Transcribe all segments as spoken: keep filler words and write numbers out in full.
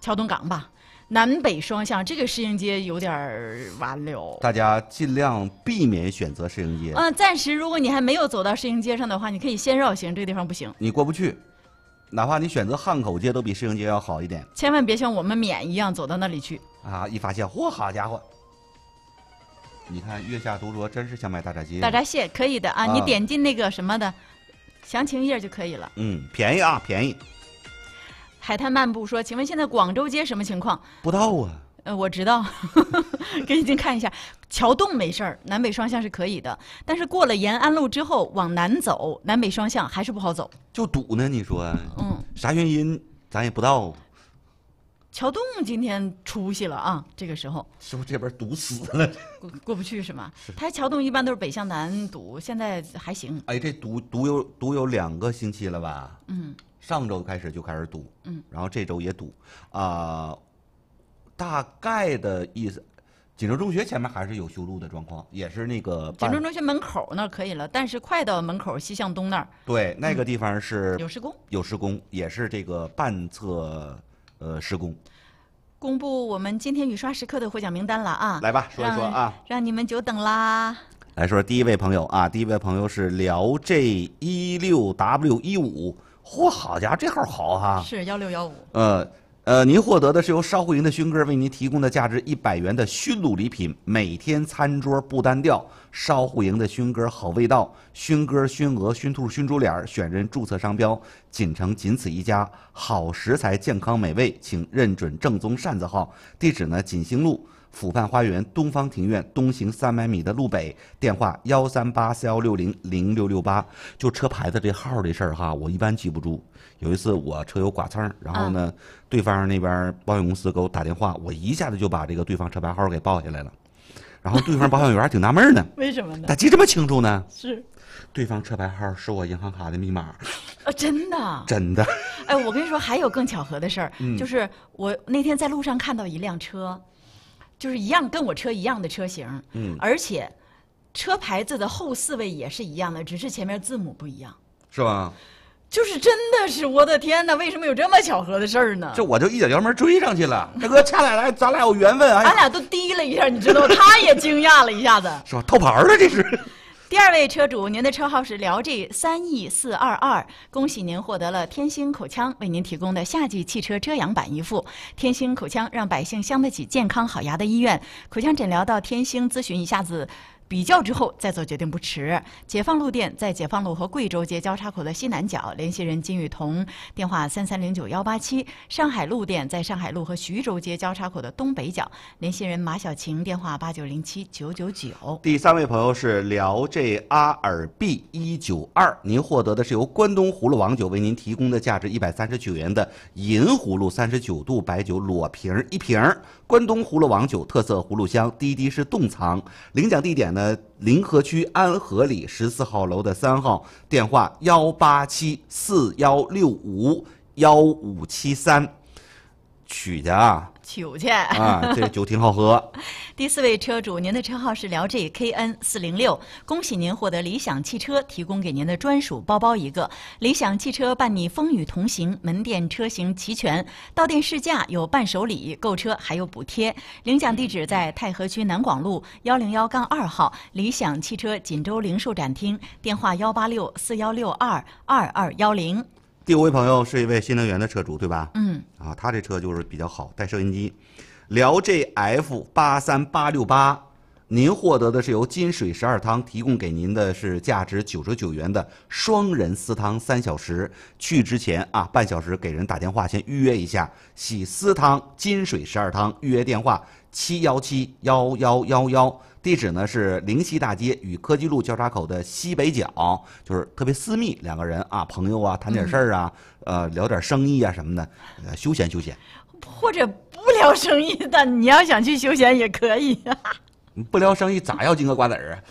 桥东港吧。南北双向，这个适应街有点完了。 大家尽量避免选择适应街。 嗯，暂时如果你还没有走到适应街上的话，你可以先绕行，这个地方不行。 你过不去，哪怕你选择汉口街，都比适应街要好一点。 千万别像我们免一样走到那里去啊！一发现，嚯，好家伙！你看月下独酌真是想买大闸蟹。 大闸蟹可以的啊， 啊你点进那个什么的详情页就可以了。 嗯，便宜啊，便宜。 海滩漫步说：“请问现在广州街什么情况？” 不到啊。 呃，我知道，给你看一下，桥洞没事儿，南北双向是可以的，但是过了延安路之后往南走，南北双向还是不好走， 就堵呢。你说， 嗯， 啥原因咱也不知道。 桥洞今天出息了啊，这个时候是不是这边堵死了？ 过过不去是吗？它桥洞一般都是北向南堵，现在还行。 哎，这堵堵有堵有两个星期了吧？ 嗯。 上周开始就开始堵， 嗯， 然后这周也堵，啊、呃，大概的意思，锦州中学前面还是有修路的状况，也是那个锦州中学门口那儿可以了，但是快到门口西向东那儿， 对，那个地方是、 嗯、有施工， 有施工，也是这个半侧呃施工。 公布我们今天雨刷时刻的获奖名单了啊！ 来吧，说一说啊， 让, 让你们久等啦。 来说第一位朋友啊，第一位朋友是辽 J 一六 W 一五。嚯，好家伙，这号好哈！ 是幺六幺五。 呃呃，您获得的是由烧户营的勋哥为您提供的价值一百元的熏卤礼品，每天餐桌不单调。烧户营的熏鸽好味道，熏鸽、熏鹅、熏兔、熏猪脸，选人注册商标，锦城仅此一家。好食材，健康美味，请认准正宗扇子号。地址呢，锦兴路府畔花园东方庭院东行三百米的路北，电话幺三八四幺六零零六六八。就车牌子这号这事儿哈，我一般记不住。有一次我车有剐蹭，然后呢，嗯、对方那边保险公司给我打电话，我一下子就把这个对方车牌号给报下来了。然后对方保险员挺纳闷呢， 为什么呢？ 咋记这么清楚呢？ 是， 对方车牌号是我银行卡的密码。 啊，真的， 真的。 哎，我跟你说，还有更巧合的事儿， 嗯、 就是我那天在路上看到一辆车。就是一样跟我车一样的车型， 嗯， 而且车牌子的后四位也是一样的，只是前面字母不一样， 是吧？ 就是真的是，我的天哪，为什么有这么巧合的事儿呢？ 这我就一脚油门追上去了，大哥，掐俩来，咱俩有缘分啊！ 俺俩都低了一下，你知道吗？他也惊讶了一下子， 是吧？套牌了，这是。 第二位车主，您的车号是辽 G 三 E 四二二，恭喜您获得了天星口腔为您提供的夏季汽车遮阳板一副。天星口腔让百姓镶得起健康好牙的医院，口腔诊疗到天星咨询一下子。比较之后再做决定不迟。解放路店在解放路和贵州街交叉口的西南角，联系人金雨桐，电话三三零九幺八七。上海路店在上海路和徐州街交叉口的东北角，联系人马小晴，电话八九零七九九九。 第三位朋友是辽 J 阿尔 B 一九二，您获得的是由关东葫芦王酒为您提供的价值一百三十九元的银葫芦三十九度白酒裸瓶一瓶。关东葫芦王酒特色葫芦香，滴滴是冻藏。领奖地点呢，临河区安和里十四号楼的三号，电话幺八七四幺六五幺五七三。取去啊， 取去啊，这酒挺好喝。 第四位车主，您的车号是辽 J K N 四零六，恭喜您获得理想汽车提供给您的专属包包一个。理想汽车伴你风雨同行，门店车型齐全，到店试驾有伴手礼，购车还有补贴。领奖地址在太和区南广路幺零幺杠二号理想汽车锦州零售展厅，电话幺八六四幺六二二二幺零。 第五位朋友是一位新能源的车主，对吧？ 嗯， 啊，他这车就是比较好，带收音机。辽 J F 八三八六八，您获得的是由金水十二汤提供给您的是价值九十九元的双人私汤三小时。去之前啊，半小时给人打电话先预约一下，洗私汤金水十二汤，预约电话七幺七幺幺幺幺。地址呢是灵溪大街与科技路交叉口的西北角，就是特别私密，两个人啊，朋友啊，谈点事儿啊，嗯、呃，聊点生意啊什么的，呃，休闲休闲。 或者不聊生意的，你要想去休闲也可以啊。 不聊生意咋要金个瓜子儿啊？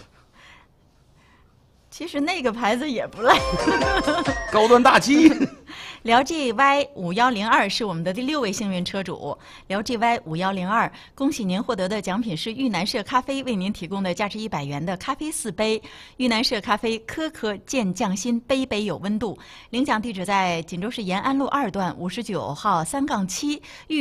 其实那个牌子也不赖， 高端大气。 辽 G Y 五幺零二是我们的第六位幸运车主，辽 G Y 五幺零二，恭喜您获得的奖品是玉南社咖啡为您提供的价值一百元的咖啡四杯。玉南社咖啡，颗颗见匠心，杯杯有温度。领奖地址在锦州市延安路二段五十九号三杠七。